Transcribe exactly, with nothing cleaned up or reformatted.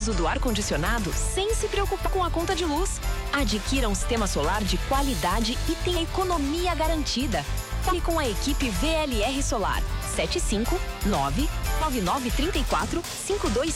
uso do ar-condicionado sem se preocupar com a conta de luz. Adquira um sistema solar de qualidade e tenha economia garantida. Fale com a equipe V L R Solar. sete cinco nove nove nove três quatro cinco dois